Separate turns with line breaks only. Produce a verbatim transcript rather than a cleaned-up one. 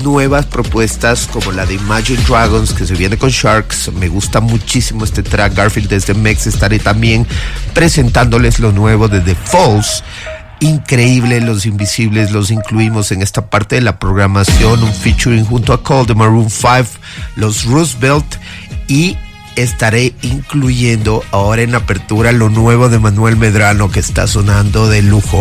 nuevas propuestas como la de Imagine Dragons, que se viene con Sharks. Me gusta muchísimo este track. Garfield desde Mex. Estaré también presentándoles lo nuevo de The Falls. Increíble, Los Invisibles los incluimos en esta parte de la programación, un featuring junto a Call de Maroon five, los Roosevelt, y estaré incluyendo ahora en apertura lo nuevo de Manuel Medrano, que está sonando de lujo.